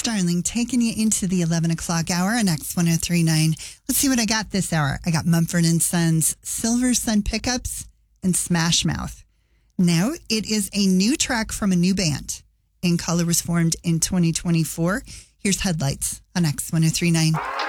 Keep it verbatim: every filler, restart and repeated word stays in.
Starling taking you into the eleven o'clock hour on X one oh three point nine. Let's see what I got this hour. I got Mumford and Sons, Silver Sun Pickups, and Smash Mouth. Now, it is a new track from a new band. In Color was formed in twenty twenty-four. Here's Headlights on X one oh three point nine.